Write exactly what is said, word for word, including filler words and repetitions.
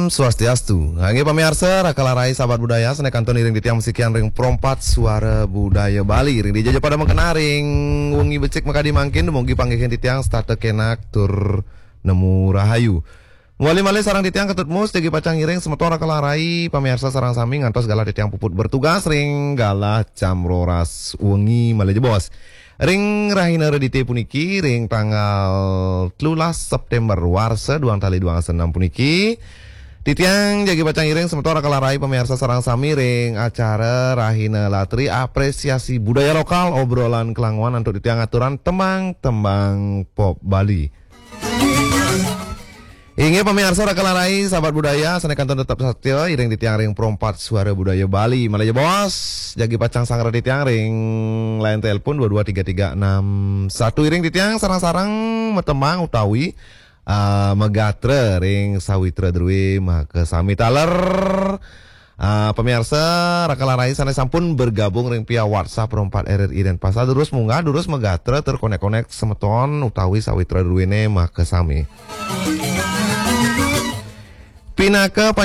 Swastiastu. Nggih pamirsa, rakalarai sahabat budaya sanes kanton iring di tiang musikian ring prompat suara budaya Bali. Ring dijaja pada mengenaring wengi becik maka dimangkin dumugi panggihin di tiang starte kenak tur nemu rahayu. Muali malih sarang di tiang ketut mus jadi pacang iring semeton rakalarai pamirsa sarang sami ngantos galah di tiang puput bertugas ring galah jam roras wengi malih bos. Ring rahina redite puniki ring tanggal telulas September warsa duang tali duang senam puniki titiang jagi pacang iring semeton rakalarai pemirsa sarang sami ring acara rahina latri apresiasi budaya lokal obrolan kelangguan untuk titiang aturan tembang-tembang pop Bali. Inge pemirsa rakalarai sahabat budaya sanes kanton tetap satya iring di tiang ring prompat suara budaya Bali. Malah bos jagi pacang sangra di tiang ring lain telepon dua dua tiga tiga enam satu iring di tiang sarang-sarang metemang utawi uh, megatre ring sawitra drwe maka sami taler uh, pemirsa rakalarai sanes sampun bergabung ring via WhatsApp prompat R R I dan pasal terus munggah terus megatre terkonek-konek semeton utawi sawitra drwene maka sami Pinaka